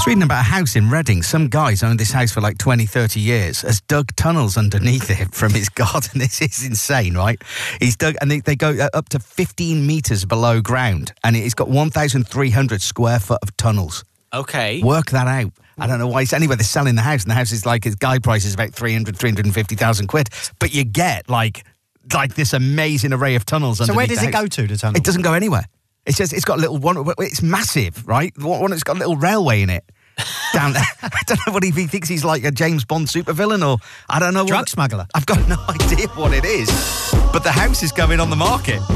was reading about a house in Reading. Some guy's owned this house for like 20, 30 years, has dug tunnels underneath it from his garden. This is insane, right? He's dug, and they go up to 15 metres below ground, and it's got 1,300 square foot of tunnels. Okay. Work that out. I don't know why. Anyway, they're selling the house, and the house is like, its guide price is about 350,000 quid. But you get like this amazing array of tunnels underneath. So where does the it house. go to, the tunnel? It doesn't go anywhere. It's just, it's got a little one. It's massive, right? One, it's got a little railway in it. Down there. I don't know what he thinks he's like a James Bond supervillain, or I don't know. Drug smuggler. I've got no idea what it is. But the house is going on the market.